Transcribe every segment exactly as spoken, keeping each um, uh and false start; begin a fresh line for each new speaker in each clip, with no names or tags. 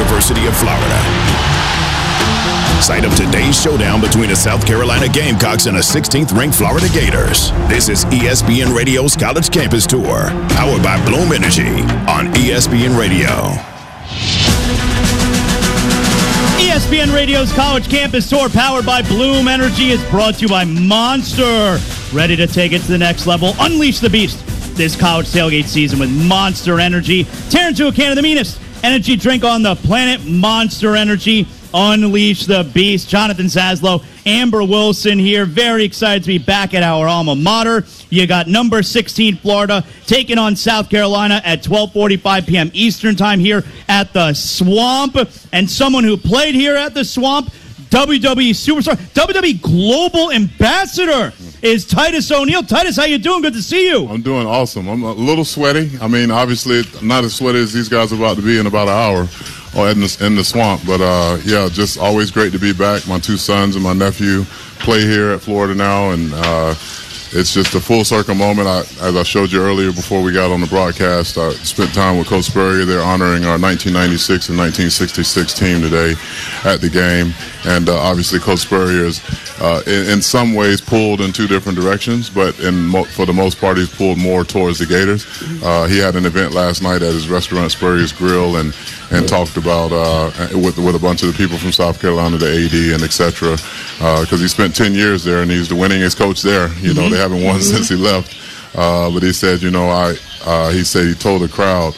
University of Florida. Site of today's showdown between the South Carolina Gamecocks and the sixteenth-ranked Florida Gators. This is E S P N Radio's College Campus Tour, powered by Bloom Energy on E S P N Radio.
E S P N Radio's College Campus Tour, powered by Bloom Energy, is brought to you by Monster. Ready to take it to the next level? Unleash the beast this college tailgate season with Monster Energy. Tear into a can of the meanest energy drink on the planet, Monster Energy. Unleash the beast. Jonathan Zaslow, Amber Wilson here. Very excited to be back at our alma mater. You got number sixteen Florida taking on South Carolina at twelve forty-five p.m. Eastern time here at the Swamp. And someone who played here at the Swamp, W W E superstar, W W E Global Ambassador, is Titus O'Neil. Titus, how you doing? Good to see you.
I'm doing awesome. I'm a little sweaty. I mean, obviously, not as sweaty as these guys are about to be in about an hour or in the, in the Swamp. But, uh, yeah, just always great to be back. My two sons and my nephew play here at Florida now, and uh, it's just a full circle moment. I, as I showed you earlier before we got on the broadcast, I spent time with Coach Spurrier. They're honoring our nineteen ninety-six and nineteen sixty-six team today at the game. And uh, obviously Coach Spurrier is uh, in, in some ways pulled in two different directions, but in mo- for the most part he's pulled more towards the Gators. Uh, he had an event last night at his restaurant, Spurrier's Grill, and, and talked about uh, with, with a bunch of the people from South Carolina, the A D and et cetera, because uh, he spent ten years there and he's the winningest coach there. You know, mm-hmm. They haven't won mm-hmm. since he left. Uh, but he said, you know, I uh, he said he told the crowd,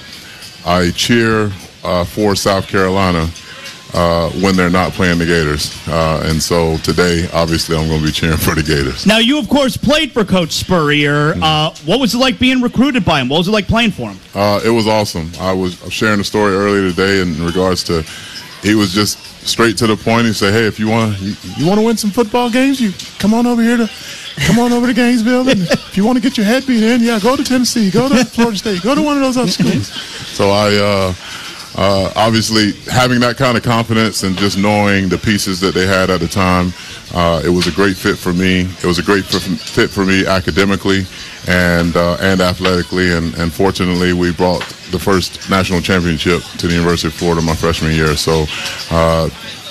I cheer uh, for South Carolina Uh, when they're not playing the Gators. Uh, and so today, obviously, I'm going to be cheering for the Gators.
Now, you, of course, played for Coach Spurrier.
Mm-hmm.
Uh, what was it like being recruited by him? What was it like playing for him?
Uh, it was awesome. I was sharing a story earlier today in regards to, he was just straight to the point. He said, hey, if you want to you, you want to win some football games, you come on over here to Come on over to Gainesville, and if you want to get your head beat in, yeah, go to Tennessee, go to Florida State, go to one of those other schools. So I... Uh, Uh, obviously, having that kind of confidence and just knowing the pieces that they had at the time, uh, it was a great fit for me. It was a great fit for me academically and uh, and athletically. And, and fortunately, we brought the first national championship to the University of Florida my freshman year. So uh,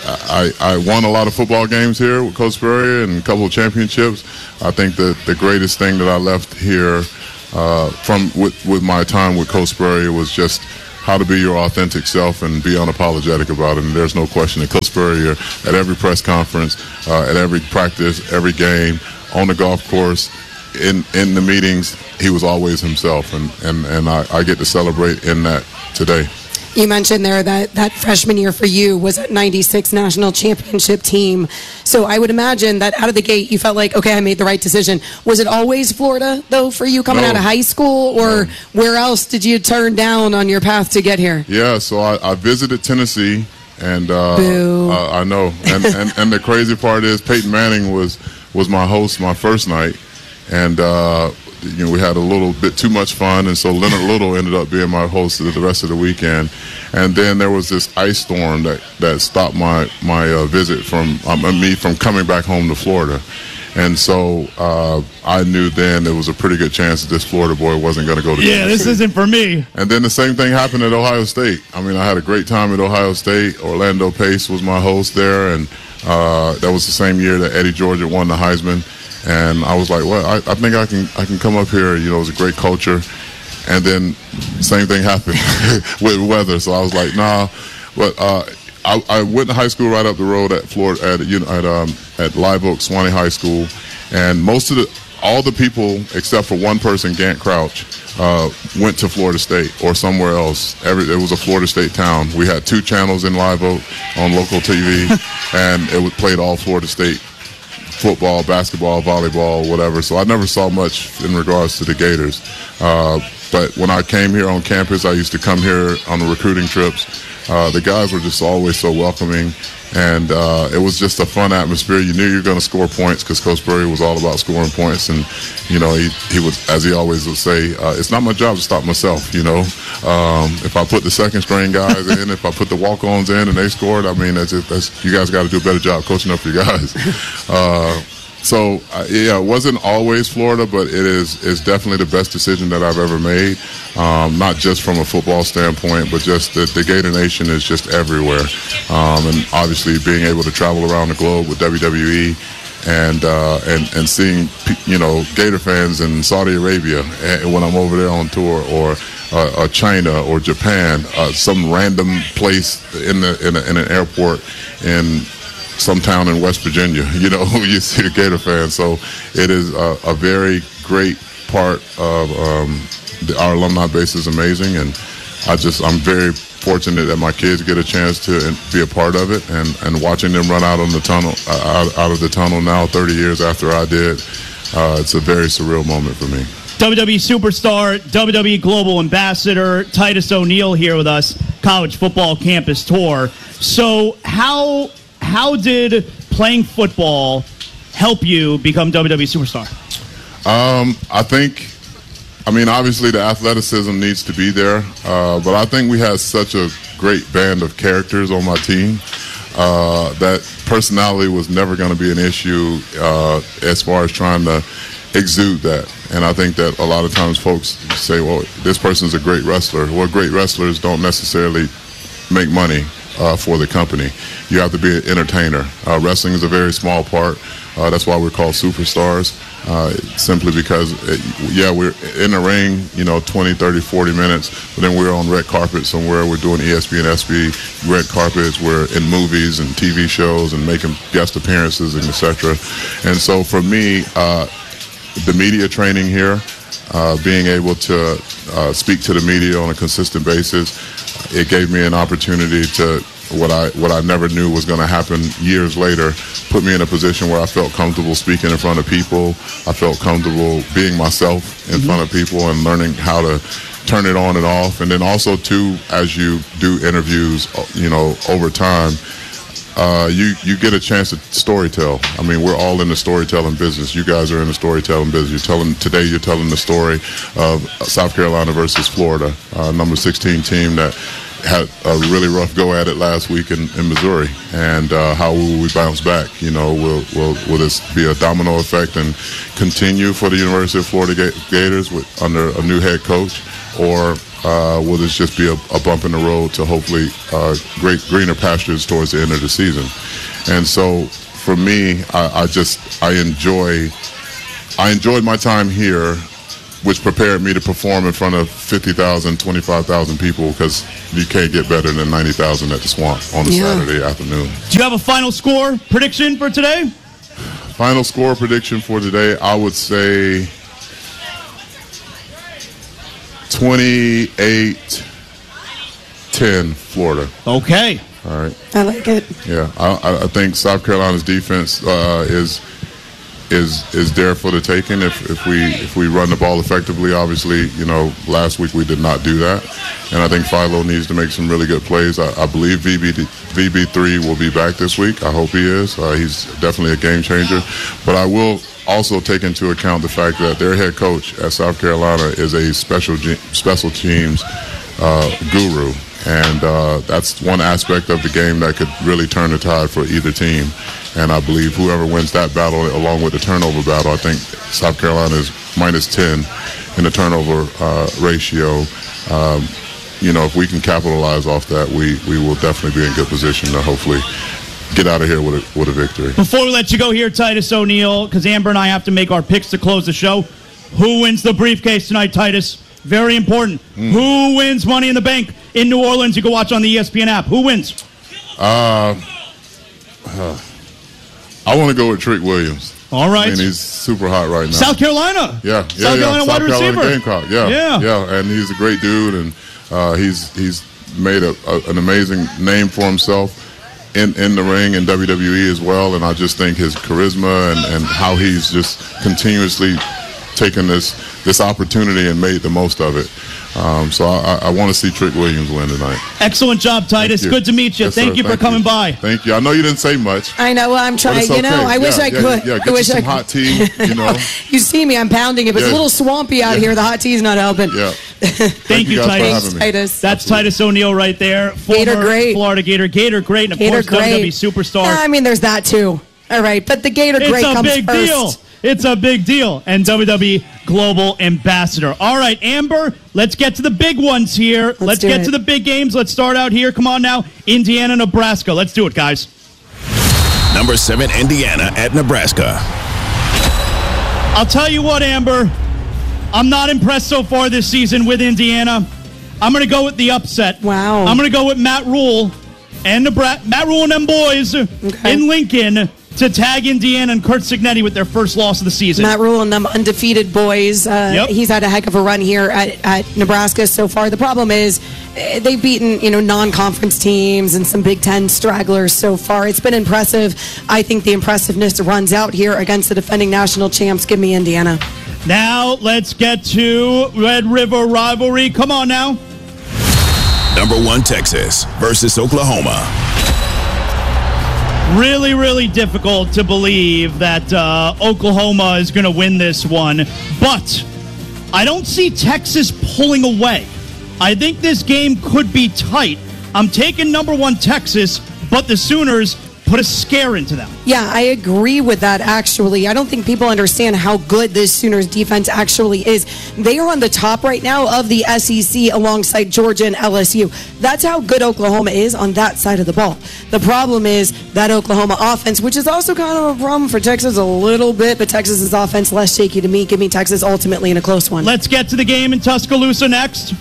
I, I won a lot of football games here with Coach Spurrier and a couple of championships. I think that the greatest thing that I left here uh, from with, with my time with Coach Spurrier was just how to be your authentic self and be unapologetic about it. And there's no question that Coach Spurrier, at every press conference, uh, at every practice, every game, on the golf course, in in the meetings, he was always himself. And, and, and I, I get to celebrate in that today.
You mentioned there that that freshman year for you was a ninety-six national championship team. So I would imagine that out of the gate you felt like, okay, I made the right decision. Was it always Florida, though, for you coming no. out of high school? Or no. where else did you turn down on your path to get here?
Yeah, so I, I visited Tennessee. And uh, uh, I know. And, and, and the crazy part is Peyton Manning was, was my host my first night. And uh, you know, we had a little bit too much fun, and so Leonard Little ended up being my host the rest of the weekend. And then there was this ice storm that, that stopped my my uh, visit from um, me from coming back home to Florida. And so uh, I knew then there was a pretty good chance that this Florida boy wasn't going to go to
Yeah, Tennessee. This isn't for me.
And then the same thing happened at Ohio State. I mean, I had a great time at Ohio State. Orlando Pace was my host there, and uh, that was the same year that Eddie Georgia won the Heisman. And I was like, well, I, I think I can I can come up here. You know, it was a great culture. And then same thing happened with weather. So I was like, nah. But uh, I, I went to high school right up the road at Florida at you know, at um, at Live Oak Swanee High School, and most of the all the people except for one person, Gant Crouch, uh, went to Florida State or somewhere else. Every it was a Florida State town. We had two channels in Live Oak on local T V, and it was played all Florida State. Football, basketball, volleyball, whatever. So I never saw much in regards to the Gators. Uh, but when I came here on campus, I used to come here on the recruiting trips. Uh, the guys were just always so welcoming, and uh, it was just a fun atmosphere. You knew you were going to score points because Coach Spurrier was all about scoring points, and you know he he was, as he always would say, uh, it's not my job to stop myself. You know, um, if I put the second string guys in, if I put the walk-ons in and they scored, I mean, that's, just, that's you guys got to do a better job coaching up your guys. Uh, so uh, yeah, it wasn't always Florida, but it is is definitely the best decision that I've ever made. Um, not just from a football standpoint, but just that the Gator Nation is just everywhere, um, and obviously being able to travel around the globe with W W E. And, uh, and and seeing, you know, Gator fans in Saudi Arabia when I'm over there on tour, or uh, or China or Japan, uh, some random place in the in, a, in an airport in some town in West Virginia, you know, you see a Gator fan. So it is a, a very great part of um, the, our alumni base is amazing, and I just I'm very fortunate that my kids get a chance to be a part of it, and, and watching them run out on the tunnel, uh, out, out of the tunnel now, thirty years after I did, uh, it's a very surreal moment for me.
W W E superstar, W W E Global Ambassador Titus O'Neil here with us, College Football Campus Tour. So how how did playing football help you become W W E superstar?
Um, I think. I mean, obviously the athleticism needs to be there, uh, but I think we had such a great band of characters on my team uh, that personality was never going to be an issue uh, as far as trying to exude that. And I think that a lot of times folks say, well, this person's a great wrestler. Well, great wrestlers don't necessarily make money uh, for the company. You have to be an entertainer. Uh, wrestling is a very small part. Uh, that's why we're called superstars, uh, simply because, it, yeah, we're in the ring, you know, twenty, thirty, forty minutes, but then we're on red carpet somewhere. We're doing E S P N S B red carpets. We're in movies and T V shows and making guest appearances and et cetera. And so for me, uh, the media training here, uh, being able to uh, speak to the media on a consistent basis, it gave me an opportunity to what I what I never knew was going to happen years later, put me in a position where I felt comfortable speaking in front of people. I felt comfortable being myself in mm-hmm. front of people and learning how to turn it on and off. And then also, too, as you do interviews, you know, over time, uh, you, you get a chance to storytell. I mean, we're all in the storytelling business. You guys are in the storytelling business. You're telling today you're telling the story of South Carolina versus Florida, uh, number sixteen team that had a really rough go at it last week in, in Missouri, and uh, how will we bounce back? You know, will will will this be a domino effect and continue for the University of Florida Gators with under a new head coach, or uh, will this just be a, a bump in the road to hopefully uh, great greener pastures towards the end of the season? And so for me, I, I just I enjoy I enjoyed my time here, which prepared me to perform in front of fifty thousand, twenty-five thousand people, because you can't get better than ninety thousand at the Swamp on a yeah. Saturday afternoon.
Do you have a final score prediction for today?
Final score prediction for today, I would say twenty-eight ten Florida.
Okay.
All right.
I like it.
Yeah, I, I think South Carolina's defense uh, is is is there for the taking if, if we if we run the ball effectively. Obviously, you know, last week we did not do that, and I think Philo needs to make some really good plays. I, I believe V B three will be back this week. I hope he is. Uh, he's definitely a game changer. But I will also take into account the fact that their head coach at South Carolina is a special special teams uh, guru, and uh, that's one aspect of the game that could really turn the tide for either team. And I believe whoever wins that battle, along with the turnover battle, I think South Carolina is minus ten in the turnover uh, ratio. Um, you know, if we can capitalize off that, we, we will definitely be in good position to hopefully get out of here with a, with a victory.
Before we let you go here, Titus O'Neil, because Amber and I have to make our picks to close the show. Who wins the briefcase tonight, Titus? Very important. Mm. Who wins Money in the Bank in New Orleans? You can watch on the E S P N app. Who wins?
Uh, uh I want to go with Trick Williams.
All right.
I mean, he's super hot right now.
South Carolina.
Yeah. yeah
South
yeah.
Carolina
South
wide
Carolina
receiver.
Gamecock. Yeah.
Yeah.
Yeah. And he's a great dude, and uh, he's he's made a, a, an amazing name for himself in, in the ring and W W E as well. And I just think his charisma and, and how he's just continuously taken this this opportunity and made the most of it. Um, so I, I want to see Trick Williams win tonight.
Excellent job, Titus. Good to meet you.
Yes,
Thank
sir.
you for
Thank
coming
you.
by.
Thank you. I know you didn't say much.
I know. Well, I'm trying.
Okay.
You know, I
yeah,
wish I
yeah,
could.
Yeah, yeah. Get
I wish
you some
I could.
hot tea. You know.
You see me. I'm pounding it, but
Yeah.
it's a little swampy out
Yeah.
here. The hot tea's not helping.
Yeah.
Thank, Thank you,
you guys
Titus.
for having me.
Titus.
That's
Absolutely.
Titus O'Neil right there. Former
Gator great.
Florida Gator. Gator great. And, of
Gator
course,
great.
W W E superstar.
Yeah, I mean, there's that, too. All right, but the Gator
It's
Great
a
comes
big
first.
deal. It's a big deal. And W W E Global Ambassador. All right, Amber, let's get to the big ones here. Let's, let's get it. to the big games. Let's start out here. Come on now. Indiana, Nebraska. Let's do it, guys.
Number seven, Indiana at Nebraska.
I'll tell you what, Amber. I'm not impressed so far this season with Indiana. I'm going to go with the upset.
Wow.
I'm going to go with Matt Rule and Nebraska, Matt Rule and them boys okay. in Lincoln to tag Indiana and Kurt Signetti with their first loss of the season.
Matt Rule and them undefeated boys. Uh,
yep.
He's had a heck of a run here at, at Nebraska so far. The problem is they've beaten, you know, non-conference teams and some Big Ten stragglers so far. It's been impressive. I think the impressiveness runs out here against the defending national champs. Give me Indiana.
Now let's get to Red River rivalry. Come on now.
Number one, Texas versus Oklahoma.
Really, really difficult to believe that uh, Oklahoma is going to win this one. But I don't see Texas pulling away. I think this game could be tight. I'm taking number one Texas, but the Sooners put a scare into them.
Yeah, I agree with that, actually. I don't think people understand how good this Sooners defense actually is. They are on the top right now of the S E C alongside Georgia and L S U. That's how good Oklahoma is on that side of the ball. The problem is that Oklahoma offense, which is also kind of a problem for Texas a little bit, but Texas's offense less shaky to me. Give me Texas ultimately in a close one.
Let's get to the game in Tuscaloosa next.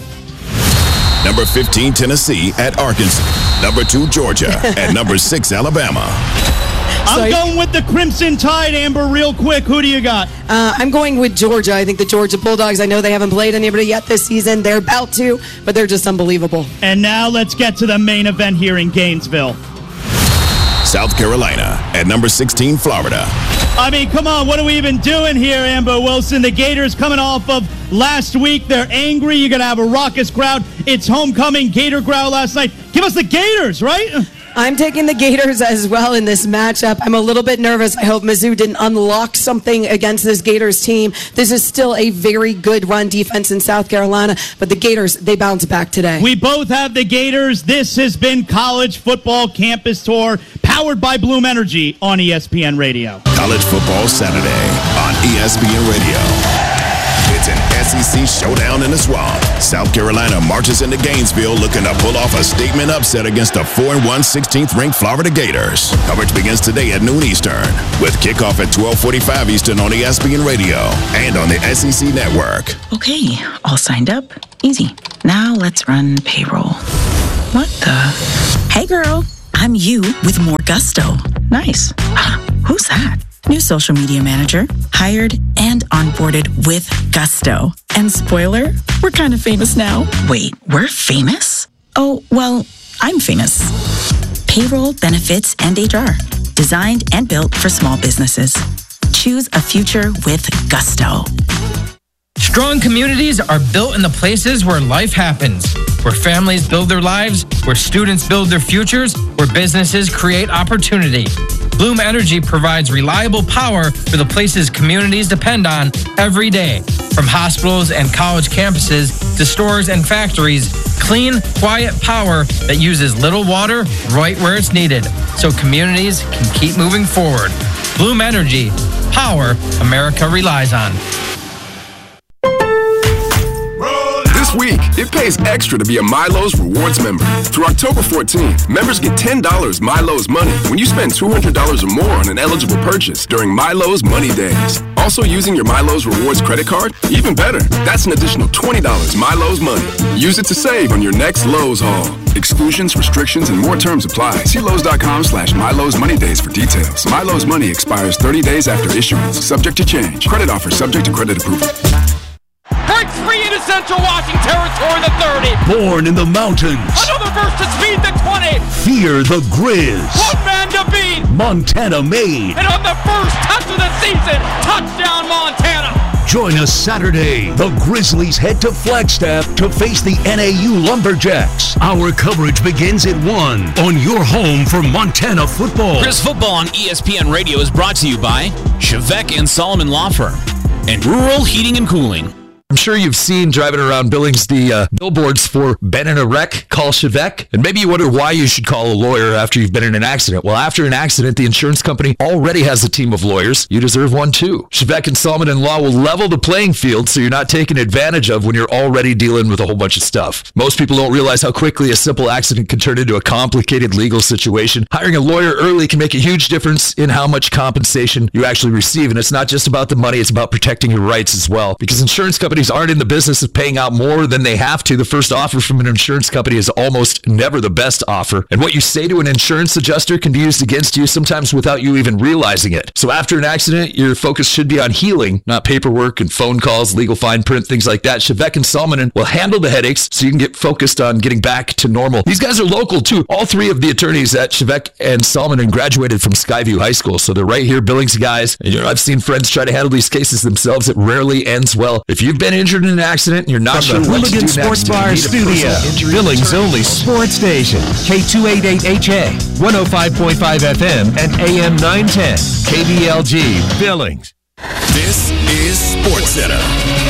Number fifteen, Tennessee at Arkansas. Number two, Georgia at number six, Alabama.
I'm going with the Crimson Tide, Amber, real quick. Who do you got?
Uh, I'm going with Georgia. I think the Georgia Bulldogs, I know they haven't played anybody yet this season. They're about to, but they're just unbelievable.
And now let's get to the main event here in Gainesville.
South Carolina at number sixteen, Florida.
I mean, come on, what are we even doing here, Amber Wilson? The Gators coming off of last week. They're angry. You're going to have a raucous crowd. It's homecoming. Gator growl last night. Give us the Gators, right?
I'm taking the Gators as well in this matchup. I'm a little bit nervous. I hope Mizzou didn't unlock something against this Gators team. This is still a very good run defense in South Carolina, but the Gators, they bounce back today.
We both have the Gators. This has been College Football Campus Tour, powered by Bloom Energy on E S P N Radio.
College Football Saturday on E S P N Radio. It's an S E C showdown in the swamp. South Carolina marches into Gainesville looking to pull off a statement upset against the four and one sixteenth ranked Florida Gators. Coverage begins today at noon Eastern with kickoff at twelve forty-five Eastern on E S P N Radio and on the S E C Network.
Okay, all signed up. Easy. Now let's run payroll. What the? Hey girl, I'm you with more gusto. Nice. Who's that? New social media manager, hired and onboarded with gusto. And spoiler, we're kind of famous now. Wait, we're famous? Oh, well, I'm famous. Payroll, benefits, and H R. Designed and built for small businesses. Choose a future with gusto.
Strong communities are built in the places where life happens, where families build their lives, where students build their futures, where businesses create opportunity. Bloom Energy provides reliable power for the places communities depend on every day. From hospitals and college campuses to stores and factories, clean, quiet power that uses little water right where it's needed, so communities can keep moving forward. Bloom Energy, power America relies on.
This week, it pays extra to be a Milo's Rewards member. Through October fourteenth, members get ten dollars Milo's Money when you spend two hundred dollars or more on an eligible purchase during Milo's Money Days. Also using your Milo's Rewards credit card? Even better, that's an additional twenty dollars Milo's Money. Use it to save on your next Lowe's haul. Exclusions, restrictions, and more terms apply. See Lowe's.com slash Milo's Money Days for details. Milo's Money expires thirty days after issuance, subject to change. Credit offer subject to credit approval.
Breaks free into Central Washington territory, the thirty.
Born in the mountains.
Another burst to speed, the twenty.
Fear the Grizz.
One man to beat.
Montana made.
And on the first touch of the season, touchdown Montana.
Join us Saturday. The Grizzlies head to Flagstaff to face the N A U Lumberjacks. Our coverage begins at one on your home for Montana football.
Grizz football on E S P N Radio is brought to you by Chevette and Solomon Law Firm and Rural Heating and Cooling. I'm sure you've seen driving around Billings the uh, billboards for been in a wreck, call Chevette. And maybe you wonder why you should call a lawyer after you've been in an accident. Well, after an accident, the insurance company already has a team of lawyers. You deserve one too. Chevette and Solomon and Law will level the playing field so you're not taken advantage of when you're already dealing with a whole bunch of stuff. Most people don't realize how quickly a simple accident can turn into a complicated legal situation. Hiring a lawyer early can make a huge difference in how much compensation you actually receive. And it's not just about the money, it's about protecting your rights as well. Because insurance companies aren't in the business of paying out more than they have to. The first offer from an insurance company is almost never the best offer. And what you say to an insurance adjuster can be used against you, sometimes without you even realizing it. So after an accident, your focus should be on healing, not paperwork and phone calls, legal fine print, things like that. Chevette and Salmonen will handle the headaches so you can get focused on getting back to normal. These guys are local too. All three of the attorneys at Chevette and Salmonen graduated from Skyview High School, so they're right here, Billings guys. And you know, I've seen friends try to handle these cases themselves. It rarely ends well. If you've been injured in an accident and you're not
From
sure
the
what to do
Hooligan
next,
Sports Bar Studio, Billings' only sports station, K two eighty-eight H A, one oh five point five F M, and A M nine ten, K B L G, Billings.
This is SportsCenter.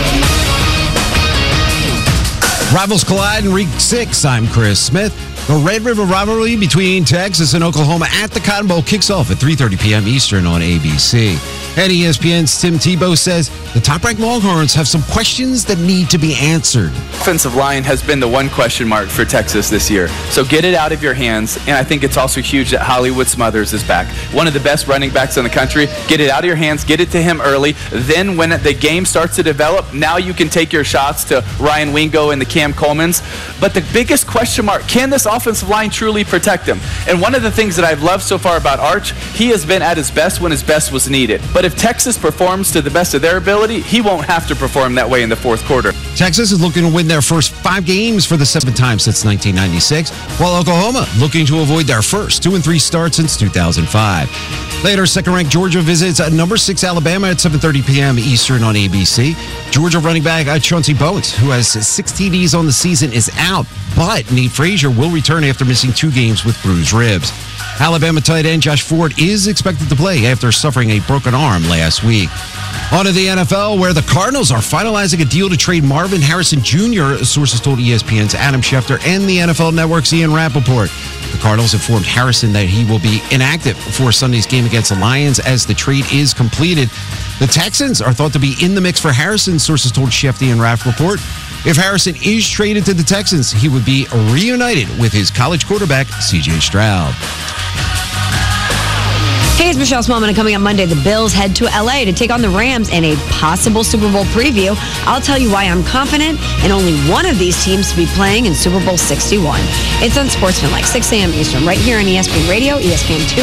Rivals collide in week six. I'm Chris Smith. The Red River rivalry between Texas and Oklahoma at the Cotton Bowl kicks off at three thirty p.m. Eastern on A B C. And E S P N's Tim Tebow says the top-ranked Longhorns have some questions that need to be answered.
Offensive line has been the one question mark for Texas this year. So get it out of your hands. And I think it's also huge that Hollywood Smothers is back. One of the best running backs in the country. Get it out of your hands. Get it to him early. Then when the game starts to develop, now you can take your shots to Ryan Wingo and the Cam Colemans. But the biggest question mark, can this offensive line truly protect him? And one of the things that I've loved so far about Arch, he has been at his best when his best was needed. But if Texas performs to the best of their ability, he won't have to perform that way in the fourth quarter.
Texas is looking to win their first five games for the seventh time since nineteen ninety-six, while Oklahoma looking to avoid their first two and three start since two thousand five. Later, second-ranked Georgia visits number six Alabama at seven thirty p.m. Eastern on A B C. Georgia running back Chauncey Bowens, who has six T Ds on the season, is out, but Nate Frazier will return after missing two games with bruised ribs. Alabama tight end Josh Ford is expected to play after suffering a broken arm last week. On to the N F L, where the Cardinals are finalizing a deal to trade Marvin Harrison Junior, sources told E S P N's Adam Schefter and the N F L Network's Ian Rappaport. The Cardinals informed Harrison that he will be inactive for Sunday's game against the Lions as the trade is completed. The Texans are thought to be in the mix for Harrison, sources told Schefter and Rappaport. If Harrison is traded to the Texans, he would be reunited with his college quarterback, C J Stroud.
Hey, it's Michelle Smallman, and coming up Monday, the Bills head to L A to take on the Rams in a possible Super Bowl preview. I'll tell you why I'm confident in only one of these teams to be playing in Super Bowl sixty-one. It's on Sportsman, like six a.m. Eastern, right here on E S P N Radio, E S P N two.